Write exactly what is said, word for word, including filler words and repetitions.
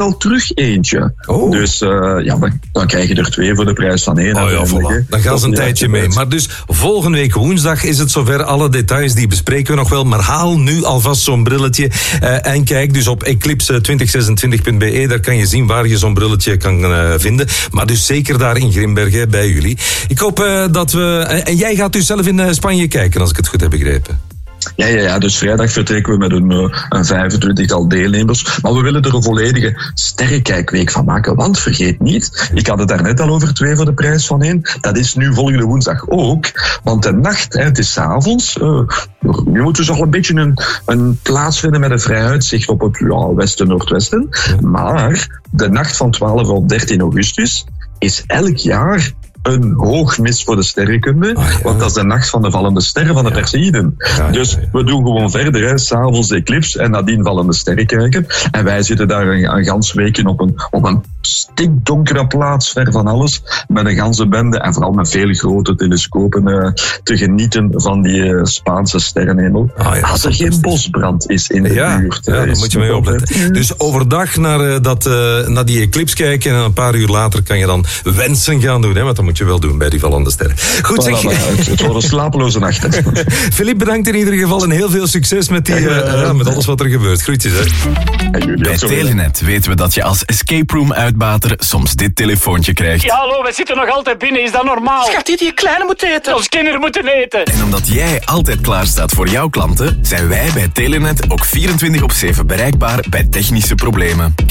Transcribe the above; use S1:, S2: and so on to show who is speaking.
S1: al terug eentje.
S2: Oh.
S1: Dus uh, ja, dan, dan krijg je er twee voor de prijs van één.
S2: Oh ja, voilà. Dan gaan ze een tijdje mee. Maar dus volgende week woensdag is het zover. Alle details die bespreken we nog wel. Maar haal nu alvast zo'n brilletje. Uh, en kijk dus op eclipse twintig zesentwintig punt be. Daar kan je zien waar je zo'n brilletje kan uh, vinden. Maar dus zeker daar in Grimbergen hè, bij jullie. Ik hoop uh, dat we... Uh, en jij gaat dus zelf in uh, Spanje kijken, als ik het goed heb begrepen.
S1: Ja, ja, ja, dus vrijdag vertrekken we met een, een vijfentwintigtal deelnemers. Maar we willen er een volledige sterrenkijkweek van maken. Want vergeet niet, ik had het daarnet al over twee voor de prijs van één. Dat is nu volgende woensdag ook. Want de nacht, hè, het is 's avonds. Uh, nu moeten we dus al een beetje een, een plaats vinden met een vrij uitzicht op het ja, westen, noordwesten. Maar de nacht van twaalf op dertien augustus is elk jaar een hoogmis voor de sterrenkunde, oh, ja. Want dat is de nacht van de vallende sterren van de ja. Perseïden. Ja, ja, dus ja, ja. we doen gewoon verder, hè, 's avonds de eclipse en nadien vallende sterren kijken. En wij zitten daar een, een gans weken op een, op een stinkdonkere plaats, ver van alles, met een ganse bende en vooral met veel grote telescopen uh, te genieten van die uh, Spaanse sterrenhemel. Oh, ja, als er geen bosbrand is in de
S2: ja,
S1: buurt.
S2: Ja, daar moet je mee opletten. Dus overdag naar, uh, dat, uh, naar die eclipse kijken en een paar uur later kan je dan wensen gaan doen, hè, want dan moet je wel doen bij die vallende sterren. Goed, zeg.
S1: Voilà, het, het wordt een slapeloze nacht.
S2: Philippe, bedankt in ieder geval en heel veel succes met, die, uh, uh, met alles wat er gebeurt. Groetjes, hè.
S3: Bij Telenet weten we dat je als escape room uitbater soms dit telefoontje krijgt.
S4: Ja, hallo, we zitten nog altijd binnen. Is dat normaal?
S5: Schat, die die kleine moet eten.
S4: Ons kinderen moeten eten.
S3: En omdat jij altijd klaar staat voor jouw klanten, zijn wij bij Telenet ook vierentwintig op zeven bereikbaar bij technische problemen.